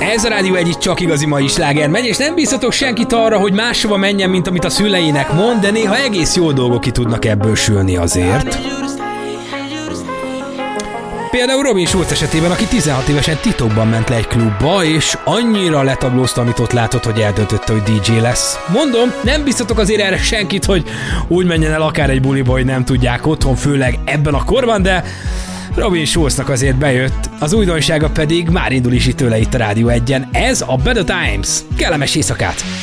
Ez a Rádió Egy, csak igazi mai sláger megy, és nem bíztatok senkit arra, hogy máshova menjen, mint amit a szüleinek mond, de néha egész jó dolgok ki tudnak ebből sülni azért. Például Robin Schulz esetében, aki 16 évesen titokban ment le egy klubba, és annyira letaglózta, amit ott látott, hogy eldöntötte, hogy DJ lesz. Mondom, nem biztatok azért erre senkit, hogy úgy menjen el akár egy buliba, hogy nem tudják otthon, főleg ebben a korban, de Robin Schulznak azért bejött, az újdonsága pedig már indul is itt tőle itt a Rádió Egyen. Ez a Better Times. Kellemes éjszakát!